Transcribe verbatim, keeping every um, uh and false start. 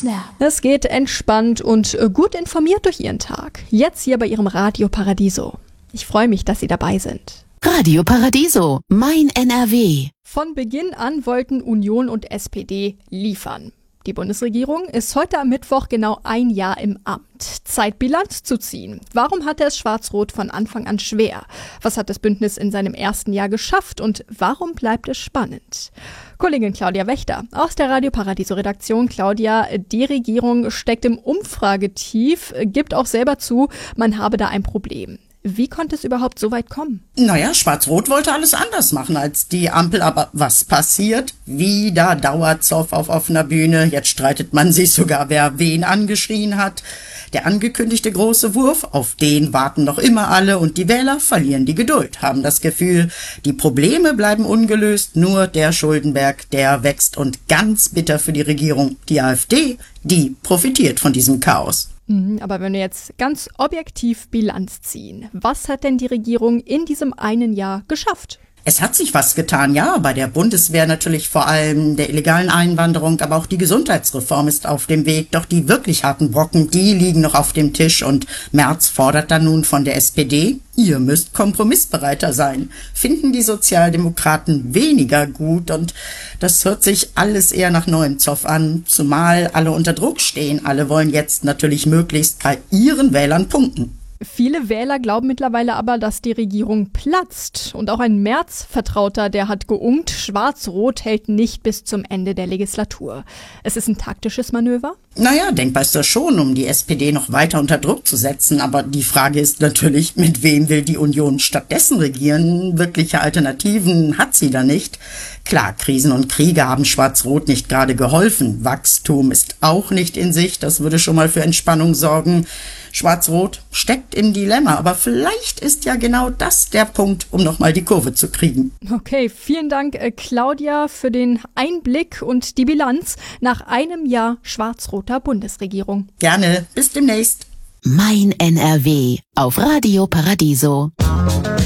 Snap. Es geht entspannt und gut informiert durch Ihren Tag. Jetzt hier bei Ihrem Radio Paradiso. Ich freue mich, dass Sie dabei sind. Radio Paradiso, mein N R W. Von Beginn an wollten Union und S P D liefern. Die Bundesregierung ist heute am Mittwoch genau ein Jahr im Amt. Zeit, Bilanz zu ziehen. Warum hatte es Schwarz-Rot von Anfang an schwer? Was hat das Bündnis in seinem ersten Jahr geschafft und warum bleibt es spannend? Kollegin Claudia Wächter aus der Radio Paradiso-Redaktion. Claudia, die Regierung steckt im Umfragetief, gibt auch selber zu, man habe da ein Problem. Wie konnte es überhaupt so weit kommen? Naja, Schwarz-Rot wollte alles anders machen als die Ampel, aber was passiert? Wieder Dauerzoff auf offener Bühne. Jetzt streitet man sich sogar, wer wen angeschrien hat. Der angekündigte große Wurf, auf den warten noch immer alle und die Wähler verlieren die Geduld, haben das Gefühl, die Probleme bleiben ungelöst, nur der Schuldenberg, der wächst und ganz bitter für die Regierung. Die AfD, die profitiert von diesem Chaos. Aber wenn wir jetzt ganz objektiv Bilanz ziehen, was hat denn die Regierung in diesem einen Jahr geschafft? Es hat sich was getan, ja, bei der Bundeswehr natürlich vor allem der illegalen Einwanderung, aber auch die Gesundheitsreform ist auf dem Weg. Doch die wirklich harten Brocken, die liegen noch auf dem Tisch und Merz fordert dann nun von der S P D, ihr müsst kompromissbereiter sein. Finden die Sozialdemokraten weniger gut und das hört sich alles eher nach neuem Zoff an, zumal alle unter Druck stehen. Alle wollen jetzt natürlich möglichst bei ihren Wählern punkten. Viele Wähler glauben mittlerweile aber, dass die Regierung platzt. Und auch ein Merz-Vertrauter, der hat geungt, Schwarz-Rot hält nicht bis zum Ende der Legislatur. Es ist ein taktisches Manöver? Naja, denkbar ist das schon, um die S P D noch weiter unter Druck zu setzen. Aber die Frage ist natürlich, mit wem will die Union stattdessen regieren? Wirkliche Alternativen hat sie da nicht. Klar, Krisen und Kriege haben Schwarz-Rot nicht gerade geholfen. Wachstum ist auch nicht in Sicht. Das würde schon mal für Entspannung sorgen. Schwarz-Rot steckt im Dilemma, aber vielleicht ist ja genau das der Punkt, um nochmal die Kurve zu kriegen. Okay, vielen Dank, äh, Claudia, für den Einblick und die Bilanz nach einem Jahr schwarz-roter Bundesregierung. Gerne, bis demnächst. Mein N R W auf Radio Paradiso.